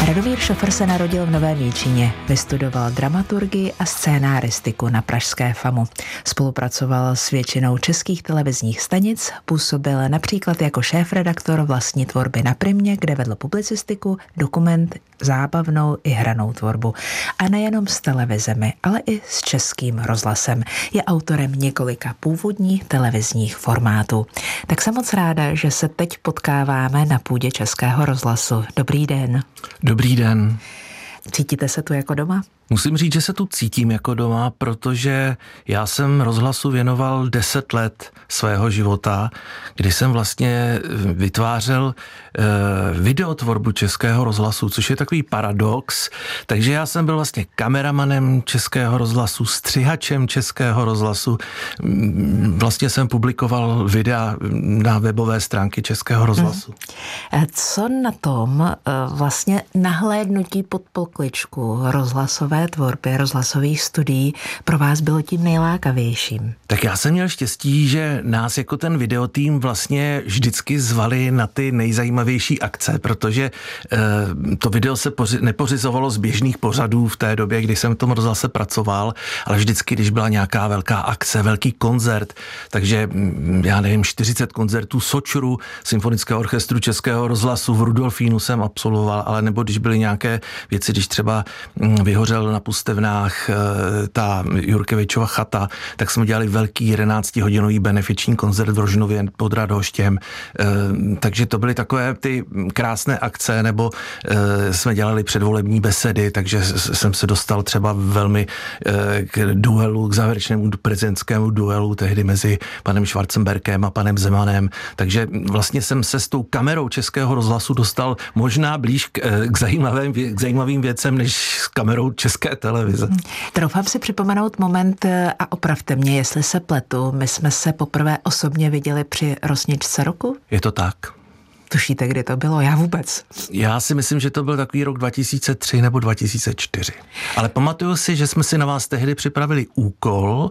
Radomír Šofr se narodil v Novém Jičíně, vystudoval dramaturgii a scénáristiku na pražské FAMu. Spolupracoval s většinou českých televizních stanic, působil například jako šéfredaktor vlastní tvorby na Primě, kde vedl publicistiku, dokument, zábavnou i hranou tvorbu. A nejenom s televizemi, ale i s Českým rozhlasem. Je autorem několika původních televizních formátů. Tak jsem moc ráda, že se teď potkáváme na půdě Českého rozhlasu. Dobrý den. Dobrý den. Cítíte se tu jako doma? Musím říct, že se tu cítím jako doma, protože já jsem rozhlasu věnoval 10 let svého života, kdy jsem vlastně vytvářel videotvorbu Českého rozhlasu, což je takový paradox. Takže já jsem byl vlastně kameramanem Českého rozhlasu, střihačem Českého rozhlasu. Vlastně jsem publikoval videa na webové stránky Českého rozhlasu. Co na tom vlastně nahlédnutí pod pokličku rozhlasové tvorby, rozhlasových studií pro vás bylo tím nejlákavějším? Tak já jsem měl štěstí, že nás jako ten videotým vlastně vždycky zvali na ty nejzajímavější akce, protože to video se nepořizovalo z běžných pořadů v té době, kdy jsem v tom rozhlase pracoval, ale vždycky, když byla nějaká velká akce, velký koncert, takže já nevím, 40 koncertů Sočru, Symfonického orchestru Českého rozhlasu v Rudolfínu jsem absolvoval, ale nebo když byly nějaké věci, když třeba vyhořel na Pustevnách ta Jurkevičova chata, tak jsme dělali velký 11hodinový benefiční koncert v Rožnově pod Radhoštěm. Takže to byly takové ty krásné akce, nebo jsme dělali předvolební besedy, takže jsem se dostal třeba velmi k duelu, k závěrečnému prezidentskému duelu tehdy mezi panem Schwarzenbergem a panem Zemanem. Takže vlastně jsem se s tou kamerou Českého rozhlasu dostal možná blíž k zajímavým věcem, než s kamerou České televize. Troufám si připomenout moment a opravte mě, jestli se pletu. My jsme se poprvé osobně viděli při Rosničce roku? Je to tak. Tušíte, kdy to bylo? Já vůbec. Já si myslím, že to byl takový rok 2003 nebo 2004. Ale pamatuju si, že jsme si na vás tehdy připravili úkol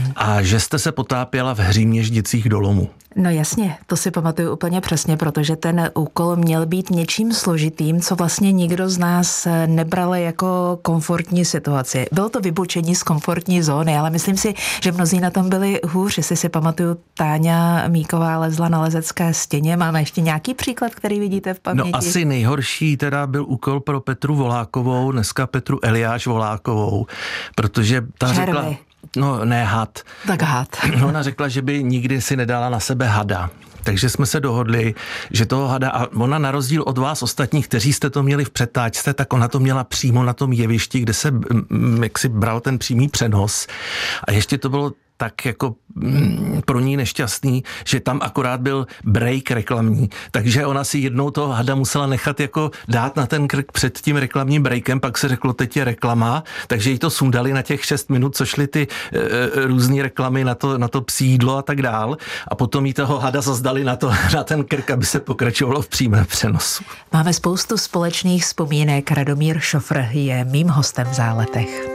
a že jste se potápěla v Hříměždicích do lomu. No jasně, to si pamatuju úplně přesně, protože ten úkol měl být něčím složitým, co vlastně nikdo z nás nebral jako komfortní situaci. Bylo to vybočení z komfortní zóny, ale myslím si, že mnozí na tom byli hůř. Jestli si pamatuju, Táňa Míková lezla na lezecké stěně. Máme ještě nějaký příklad, který vidíte v paměti? No asi nejhorší teda byl úkol pro Petru Volákovou, dneska Petru Eliáš Volákovou, protože ta řekla... No, ne had. Tak had. Ona řekla, že by nikdy si nedala na sebe hada. Takže jsme se dohodli, že toho hada, a ona na rozdíl od vás ostatních, kteří jste to měli v přetáčce, tak ona to měla přímo na tom jevišti, kde se jaksi bral ten přímý přenos. A ještě to bylo tak jako pro ní nešťastný, že tam akorát byl break reklamní, takže ona si jednou toho hada musela nechat jako dát na ten krk před tím reklamním breakem, pak se řeklo, teď je reklama, takže jí to sundali na těch 6 minut, co šly ty různý reklamy na to psí jídlo a tak dál, a potom jí toho hada zazdali na ten krk, aby se pokračovalo v přímém přenosu. Máme spoustu společných vzpomínek. Radomír Šofr je mým hostem v Záletech.